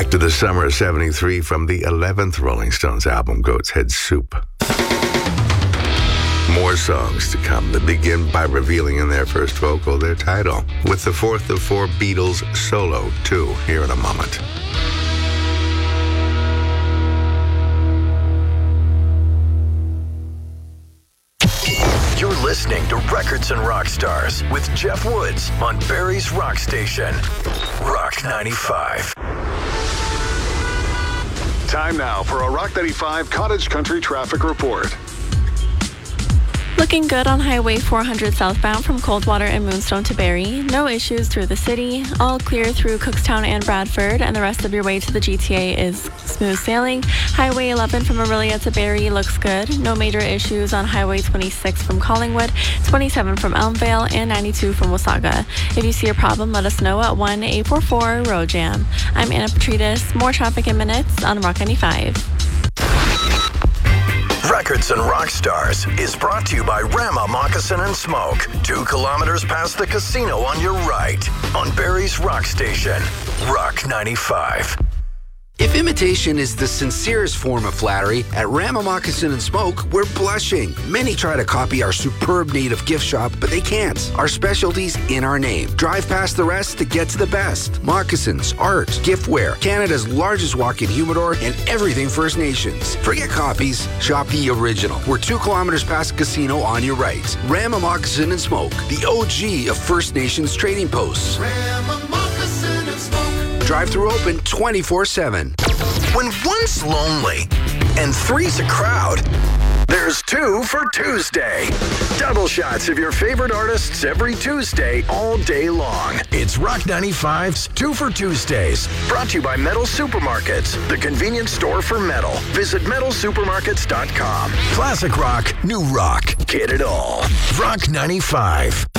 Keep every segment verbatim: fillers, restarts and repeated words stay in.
Back to the summer of seventy-three from the eleventh Rolling Stones album, Goat's Head Soup. More songs to come that begin by revealing in their first vocal their title, with the fourth of four Beatles solo, too, here in a moment. You're listening to Records and Rock Stars with Jeff Woods on Barrie's Rock Station, Rock ninety-five. Time now for a Rock ninety-five Cottage Country Traffic Report. Looking good on Highway four hundred southbound from Coldwater and Moonstone to Barrie. No issues through the city. All clear through Cookstown and Bradford, and the rest of your way to the G T A is smooth sailing. Highway eleven from Orillia to Barrie looks good. No major issues on Highway twenty-six from Collingwood, twenty-seven from Elmvale, and ninety-two from Wasaga. If you see a problem, let us know at one eight four four road jam. I'm Anna Petridis. More traffic in minutes on Rock ninety-five. Records and Rock Stars is brought to you by Rama Moccasin and Smoke. Two kilometers past the casino on your right. On Barrie's Rock Station, Rock ninety-five. If imitation is the sincerest form of flattery, at Rama Moccasin and Smoke, we're blushing. Many try to copy our superb native gift shop, but they can't. Our specialty's in our name. Drive past the rest to get to the best. Moccasins, art, giftware, Canada's largest walk-in humidor, and everything First Nations. Forget copies, shop the original. We're two kilometers past the casino on your right. Rama Moccasin and Smoke, the O G of First Nations trading posts. Rama Moccasin and Smoke. Drive-through open twenty-four seven. When one's lonely and three's a crowd, there's two for Tuesday. Double shots of your favorite artists every Tuesday, all day long. It's Rock ninety-five's Two for Tuesdays. Brought to you by Metal Supermarkets, the convenience store for metal. Visit metal supermarkets dot com. Classic rock, new rock. Get it all. Rock ninety-five.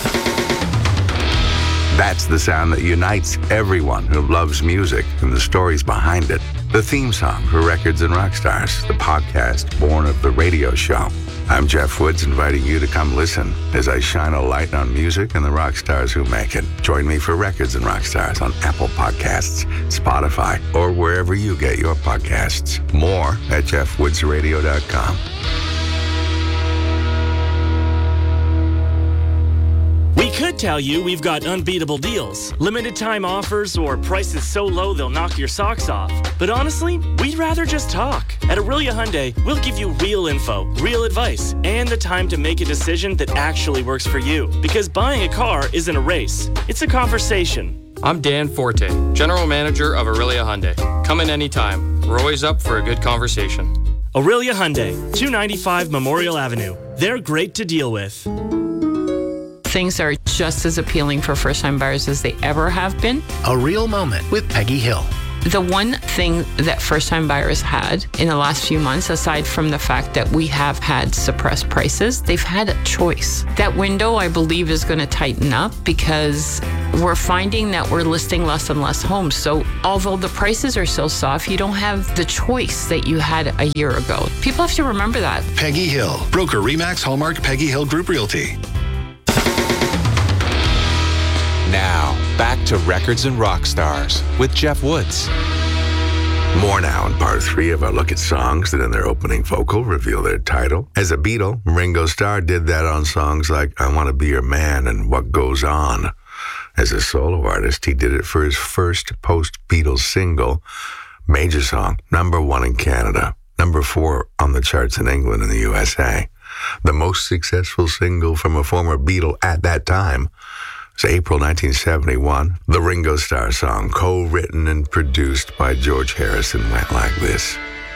That's the sound that unites everyone who loves music and the stories behind it. The theme song for Records and Rock Stars, the podcast born of the radio show. I'm Jeff Woods, inviting you to come listen as I shine a light on music and the rock stars who make it. Join me for Records and Rock Stars on Apple Podcasts, Spotify, or wherever you get your podcasts. More at jeff woods radio dot com. We could tell you we've got unbeatable deals, limited time offers, or prices so low they'll knock your socks off. But honestly, we'd rather just talk. At Orillia Hyundai, we'll give you real info, real advice, and the time to make a decision that actually works for you. Because buying a car isn't a race, it's a conversation. I'm Dan Forte, General Manager of Orillia Hyundai. Come in anytime. We're always up for a good conversation. Orillia Hyundai, two ninety-five Memorial Avenue. They're great to deal with. Things are just as appealing for first-time buyers as they ever have been. A real moment with Peggy Hill. The one thing that first-time buyers had in the last few months, aside from the fact that we have had suppressed prices, they've had a choice. That window, I believe, is going to tighten up because we're finding that we're listing less and less homes. So although the prices are so soft, you don't have the choice that you had a year ago. People have to remember that. Peggy Hill, broker Remax Hallmark Peggy Hill Group Realty. Now, back to Records and Rock Stars with Jeff Woods. More now in part three of our look at songs that in their opening vocal reveal their title. As a Beatle, Ringo Starr did that on songs like I Want to Be Your Man and What Goes On. As a solo artist, he did it for his first post-Beatles single, major song, number one in Canada, number four on the charts in England and the U S A. The most successful single from a former Beatle at that time. It's April nineteen seventy-one. The Ringo Starr song, co-written and produced by George Harrison, went like this.